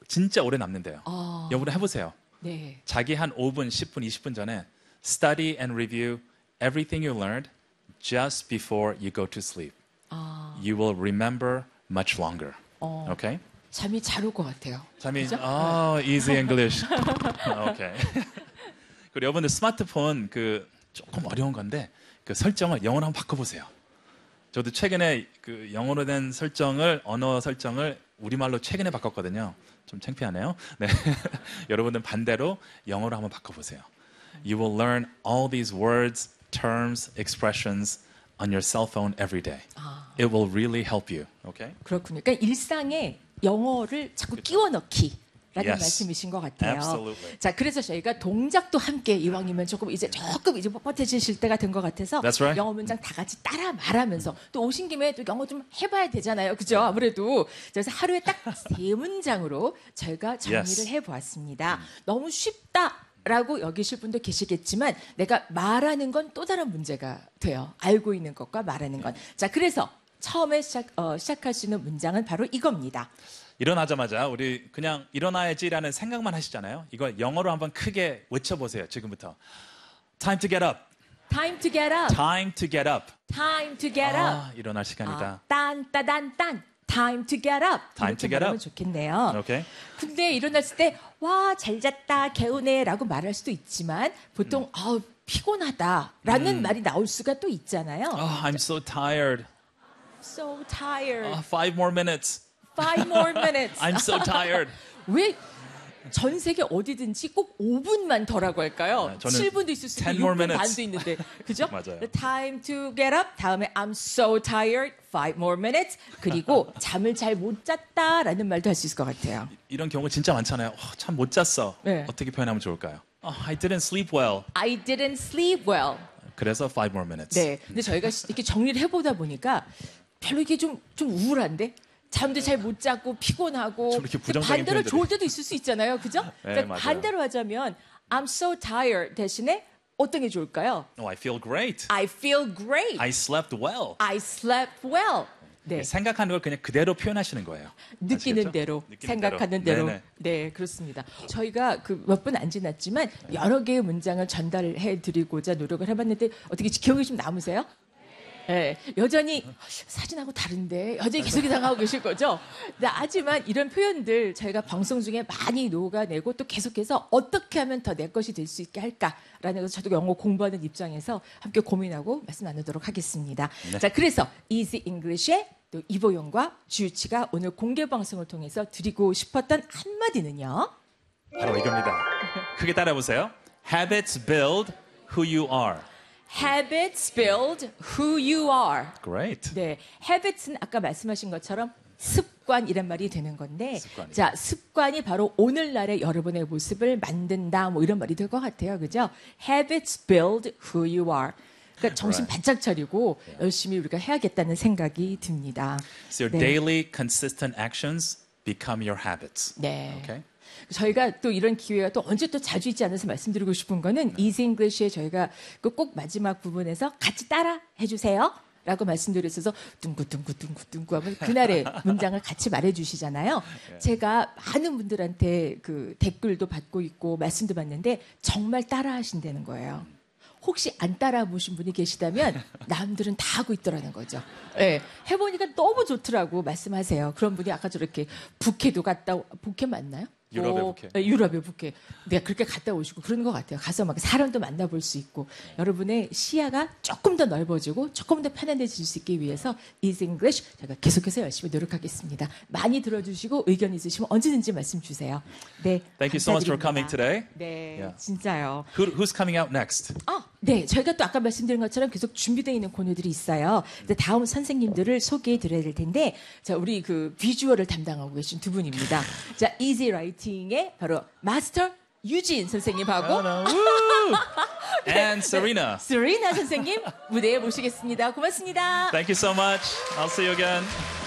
진짜 오래 남는데요. 여러분 해보세요. 네. 자기 한 5분, 10분, 20분 전에 study and review everything you learned just before you go to sleep. You will remember much longer. Okay? 잠이 잘 올 것 같아요. 잠이 easy English. Okay. 그리고 여러분들 스마트폰 그 조금 어려운 건데 그 설정을 영어로 한번 바꿔보세요. 저도 최근에 그 영어로 된 설정을 언어 설정을 우리말로 최근에 바꿨거든요. 좀 창피하네요. 네. 여러분들 반대로 영어로 한번 바꿔보세요. You will learn all these words, terms, expressions on your cell phone every day. It will really help you. Okay? 그렇군요. 그러니까 일상에 영어를 자꾸 끼워 넣기. 라는 Yes. 말씀이신 것 같아요. Absolutely. 자, 그래서 저희가 동작도 함께 이왕이면 조금 이제 뻣뻣해지실 때가 된 것 같아서 That's right. 영어 문장 다 같이 따라 말하면서 또 오신 김에 또 영어 좀 해봐야 되잖아요. 그죠? 아무래도. 그래서 하루에 딱 3문장으로 저희가 정리를 Yes. 해보았습니다. 너무 쉽다라고 여기실 분도 계시겠지만 내가 말하는 건 또 다른 문제가 돼요. 알고 있는 것과 말하는 건. 자, 그래서 처음에 시작할 수 있는 문장은 바로 이겁니다. 일어나자마자 우리 그냥 일어나야지라는 생각만 하시잖아요. 이걸 영어로 한번 크게 외쳐보세요. 지금부터. Time to get up. Time to get up. Time to get up. Time to get up. 일어날 시간이다. 딴따단딴. Time to get up. Time to 이렇게 get 말하면 up. 좋겠네요. Okay. 근데 일어났을 때 와, 잘 잤다, 개운해라고 말할 수도 있지만 보통 피곤하다라는 말이 나올 수가 또 있잖아요. I'm so tired. So tired. 5 more minutes. 5 more minutes. I'm so tired. 왜 전 세계 어디든지 꼭 5분만 더라고 할까요? 저는 7분도 있을 수 있고 10 more 6분 minutes. 반도 있는데. 그죠? 맞아요. Time to get up. 다음에 I'm so tired. 5 more minutes. 그리고 잠을 잘 못 잤다라는 말도 할 수 있을 것 같아요. 이런 경우 진짜 많잖아요. 참 못 잤어. 네. 어떻게 표현하면 좋을까요? I didn't sleep well. I didn't sleep well. 그래서 5 more minutes. 네. 근데 저희가 이렇게 정리를 해보다 보니까 별로 이게 좀 우울한데? 잠도 잘 못 자고 피곤하고 좀 이렇게 부정적인 반대로 표현들이. 좋을 때도 있을 수 있잖아요. 그죠? 네, 그러니까 맞아요. 반대로 하자면 I'm so tired 대신에 어떤 게 좋을까요? I feel great. I feel great. I slept well. I slept well. 네. 생각하는 걸 그냥 그대로 표현하시는 거예요. 느끼는 아시겠죠? 대로, 느끼는 생각하는 대로. 네네. 네, 그렇습니다. 저희가 그 몇 분 안 지났지만 여러 개의 문장을 전달해 드리고자 노력을 해봤는데 어떻게 기억이 좀 남으세요? 네, 여전히 사진하고 다른데 여전히 계속 당하고 계실 거죠? 네, 하지만 이런 표현들 저희가 방송 중에 많이 녹아내고 또 계속해서 어떻게 하면 더 내 것이 될 수 있게 할까라는 것을 저도 영어 공부하는 입장에서 함께 고민하고 말씀 나누도록 하겠습니다. 네. 자, 그래서 Easy English의 또 이보영과 주유치가 오늘 공개 방송을 통해서 드리고 싶었던 한마디는요. 바로 이겁니다. 크게 따라해보세요. Habits build who you are. Habits build who you are. Great. 네, habits는 아까 말씀하신 것처럼 습관이란 말이 되는 건데, 습관이요. 자, 습관이 바로 오늘날의 여러분의 모습을 만든다, 뭐 이런 말이 될 것 같아요, 그죠? Habits build who you are. 그러니까 정신 Right. 바짝 차리고 열심히 우리가 해야겠다는 생각이 듭니다. So your 네. daily consistent actions become your habits. 네. Okay? 저희가 또 이런 기회가 또 언제 또 자주 있지 않아서 말씀드리고 싶은 거는 Easy English에 저희가 그 꼭 마지막 부분에서 같이 따라 해주세요. 라고 말씀드렸어서 둥구둥구둥구둥구 하면 그날의 문장을 같이 말해주시잖아요. 제가 많은 분들한테 그 댓글도 받고 있고 말씀도 받는데 정말 따라 하신다는 거예요. 혹시 안 따라 보신 분이 계시다면 남들은 다 하고 있더라는 거죠. 네, 해보니까 너무 좋더라고 말씀하세요. 그런 분이 아까 저렇게 북해도 갔다 북해 맞나요? 유럽의 북해. 네, 유럽의 북해. 네, 그렇게 갔다 오시고 그러는 것 같아요. 가서 막 사람도 만나볼 수 있고 여러분의 시야가 조금 더 넓어지고 조금 더 편안해질 수 있기 위해서 Easy English 제가 계속해서 열심히 노력하겠습니다. 많이 들어주시고 의견 있으시면 언제든지 말씀 주세요. 네, Thank you so much for coming 감사드립니다. today. 네, Yeah. 진짜요. Who's coming out next? 네, 저희가 또 아까 말씀드린 것처럼 계속 준비되어 있는 코너들이 있어요. 근데 다음 선생님들을 소개해 드려야 될 텐데, 자, 우리 그 비주얼을 담당하고 계신 두 분입니다. 자, Easy Writing의 바로 마스터 유진 선생님하고 And Serena. 세리나 선생님 무대에 모시겠습니다. 고맙습니다. Thank you so much. I'll see you again.